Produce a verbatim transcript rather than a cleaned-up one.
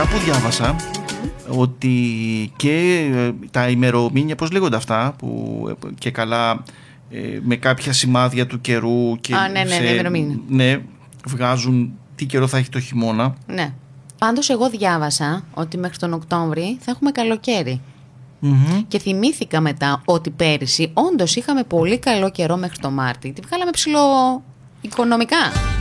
κάπου διάβασα ότι και τα ημερομήνια, πώς λέγονται αυτά, που και καλά με κάποια σημάδια του καιρού και Α, ναι, ναι, σε, ναι, ναι, βγάζουν τι καιρό θα έχει το χειμώνα. Ναι. Πάντως εγώ διάβασα ότι μέχρι τον Οκτώβρη θα έχουμε καλοκαίρι. Mm-hmm. Και θυμήθηκα μετά ότι πέρυσι όντως είχαμε πολύ καλό καιρό μέχρι το Μάρτι. Τη βγάλαμε ψηλό οικονομικά.